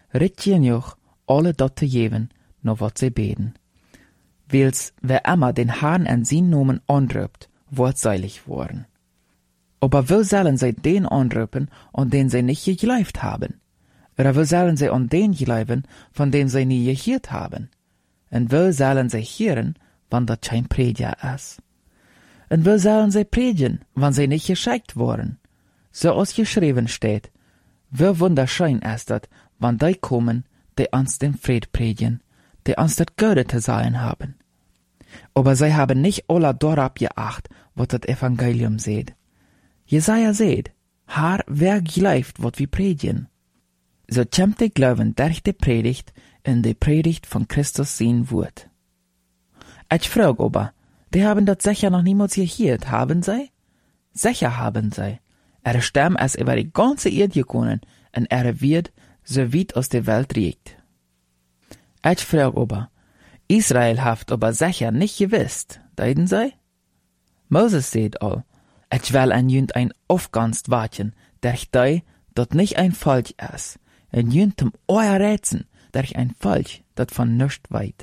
richt je nog alle dat te geven, nog wat ze beden. Wils, wer immer den Herrn en zijn Namen anruft, wordt seilig worden. Aber wo sollen sie den anrufen, an den sie nicht geglaubt haben? Oder wo sollen sie an den glauben, von dem sie nie gehört haben? Und wo sollen sie hören, wann das kein Prediger ist? Und wo sollen sie predigen, wann sie nicht geschickt worden? So als geschrieben steht, wie wunderschön ist das, wann die kommen, die uns den Fried predigen, die uns das Gute zu sagen haben. Aber sie haben nicht alle darauf geachtet, was das Evangelium sagt. Jesaja sagt, Herr, wer glaubt, wat wir predigen? So kommt der Glauben durch die Predigt in die Predigt von Christus sein Wort. Ich frage aber, die haben das sicher noch niemals gehört, haben sie? Sicher haben sie. Stamm ist über die ganze Erde gekommen und wird so weit aus der Welt riecht. Ich frage aber, Israel haft aber sicher nicht gewusst, deuten sie? Moses sagt all, ich will an jünd ein aufganst warten, durch die, dat nicht ein Volk ist, en jündem euer Rätsen, durch ein Volk, dat von nichts weit.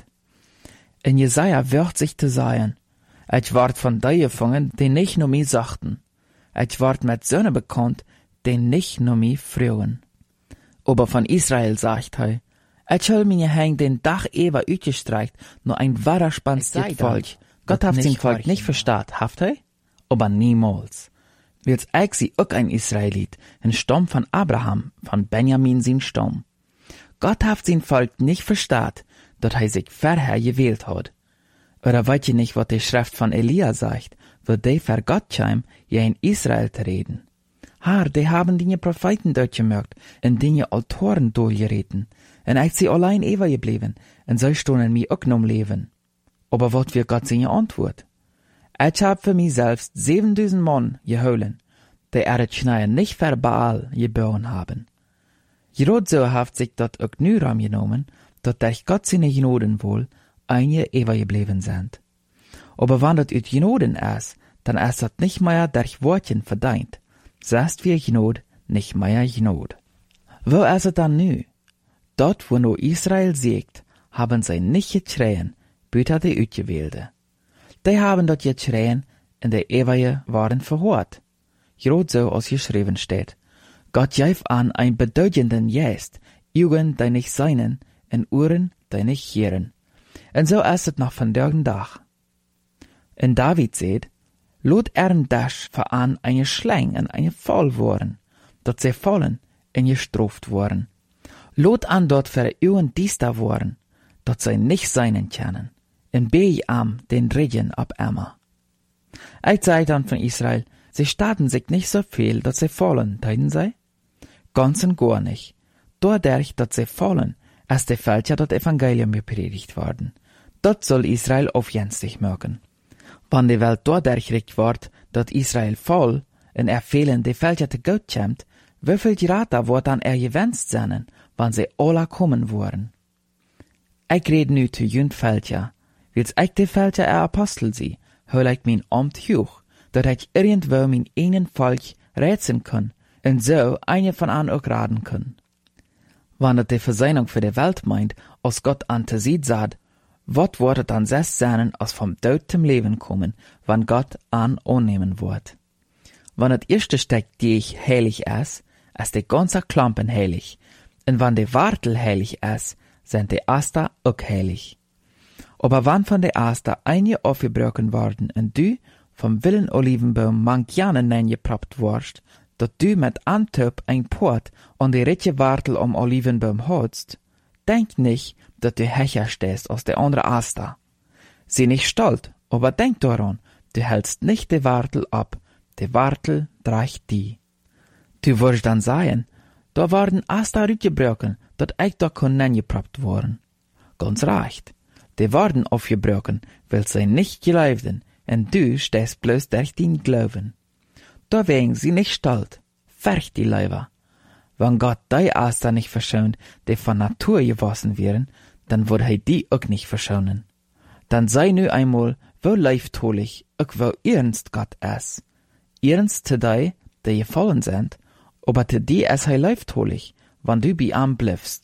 In Jesaja wird sich zu sagen, ich ward von die gefangen, die nicht nur mich sagten, ich ward mit Söhne bekannt, die nicht nur mich frühen. Aber von Israel sagt er, ich hol mir hängen den Dach ewer utgestreicht, nur ein wahrer spannendes Volk. Gott hat sein Volk nicht verstaat, haft er? Aber niemals. Wils ich sie auch ein Israelit, ein Stamm von Abraham, von Benjamin sein Stamm. Gott hat sein Volk nicht verstaat, dat er sich vorher gewählt hat. Oder weißt ihr nicht, was die Schrift von Elia sagt, wo die für Gott kam, ja in Israel zu reden? Herr, die haben die Propheten durchgemerkt, und die Autoren durchgereden, und ich sie allein ewig geblieben, und so stonden mir auch noch leben. Aber was wird Gott seine Antwort? Ich hab für mich selbst 7000 Mann geholen, die ihre Schneien nicht für Baal geboren haben. Gerade so hat sich das auch nu Raum genommen, dass durch Gott seine Genoden wohl einige ewig geblieben sind. Aber wenn das ut Genoden ist, dann ist das nicht mehr durch Wortchen verdient. Sagst wir Genod, nicht mehr Genod. Wo ist es dann nu? Dort, wo nur Israel siegt, haben sie nicht geschrien, büter die Utgewählte. Die haben dort geschrien, und die Ewige waren verhört. Gerade so, als geschrieben steht. Gott gab an ein bedeutenden Jest, Augen, die nicht seinen, und Ohren, die nicht hören. Und so ist es noch von dergen Tag. Und David sagt, lot das für an eine Schlang und eine Fall worden, dat sie fallen und gestraft worden. Lot an dort für Augen diester worden, dat sie nicht seinen können. Und bei am den Regen ab Emma. Ich sage dann von Israel, sie starten sich nicht so viel, dass sie fallen, deuten sie? Ganz und gar nicht. Dadurch, dass sie fallen, ist der Falscher das Evangelium gepredigt worden. Dort soll Israel aufjenstig merken. Wenn die Welt dadurch recht wird, dass Israel fall, und fehlen die Falscher zu Gott kommt, wie viel Gerata wird dann gewünscht sein, wenn sie alle kommen wollen? Ich rede nu zu jünd Falscher. Wils ich die Falscher Apostel sie, hol ich mein Amt hoch, dat ich irgendwo mein einen Volk rätseln kann, und so eine von an auch raten kann. Wenn das die Versöhnung für die Welt meint, als Gott an te sieht sagt, wat wird dann selbst sein, als vom Tod zum Leben kommen, wann Gott an annehmen wird? Wenn das erste Stück, die ich heilig ist die ganze Klampen heilig, und wenn die Wartel heilig ist, sind die Aster auch heilig. Aber wann von der Aster einige aufgebrochen worden und du vom willen Olivenbaum mankianen neingeproppt warst, dat du mit Antöp ein Port an die richtige Wartel am Olivenbaum holst, denk nicht, dat du hecher stehst aus der andere Aster. Sieh nicht stolz, aber denk daran, du hältst nicht die Wartel ab, die Wartel dreicht die. Du wirst dann sagen, da waren Aster rückgebrochen, dat ich da kon neingeproppt worden. Ganz recht. Die waren aufgebrochen, weil sie nicht glaubten, und du stehst bloß durch den Glauben. Da wegen sie nicht stolz, färcht die Leiber. Wenn Gott die Aster nicht verschont, die von Natur gewassen wären, dann wird er die auch nicht verschonen. Dann sei nu einmal, wo leiftolig, auch wo ernst Gott ist. Ernst zu die gefallen sind, aber zu die ist er leiftolig, wenn du bei ihm bleibst.